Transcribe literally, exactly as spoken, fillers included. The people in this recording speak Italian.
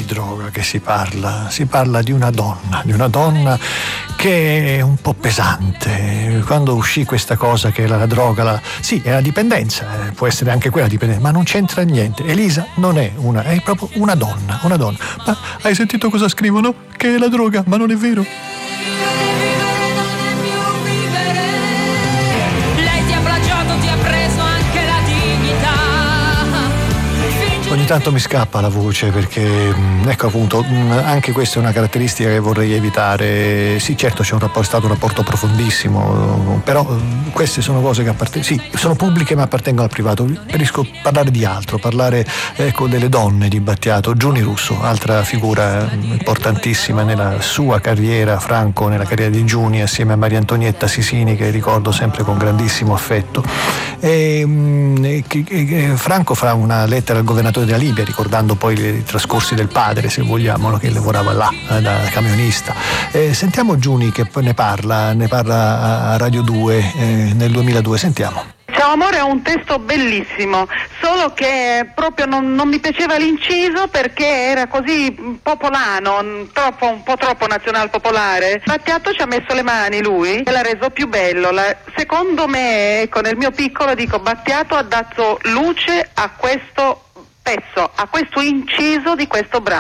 di droga che si parla, si parla di una donna, di una donna che è un po' pesante. Quando uscì questa cosa che era la droga, la, sì, è la dipendenza, eh, può essere anche quella dipendenza, ma non c'entra niente. Elisa non è una, è proprio una donna, una donna. Ma hai sentito cosa scrivono? Che è la droga, ma non è vero. Ogni tanto mi scappa la voce perché, ecco appunto, anche questa è una caratteristica che vorrei evitare. Sì, certo c'è un rapporto, è stato un rapporto profondissimo, però queste sono cose che appartengono, sì, sono pubbliche ma appartengono al privato. Preferisco parlare di altro, parlare ecco delle donne di Battiato. Giuni Russo, altra figura importantissima nella sua carriera, Franco nella carriera di Giuni, assieme a Maria Antonietta Sisini, che ricordo sempre con grandissimo affetto. E, e, e, Franco fa una lettera al governatore della Libia, ricordando poi i trascorsi del padre, se vogliamo, no? Che lavorava là eh, da camionista. Eh, sentiamo Giuni che ne parla, ne parla a Radio due eh, nel duemiladue. Sentiamo. Ciao amore è un testo bellissimo, solo che proprio non, non mi piaceva l'inciso perché era così popolano, troppo, un po' troppo nazional-popolare. Battiato ci ha messo le mani lui e l'ha reso più bello. La, secondo me, ecco, nel mio piccolo dico, Battiato ha dato luce a questo pezzo, a questo inciso di questo brano.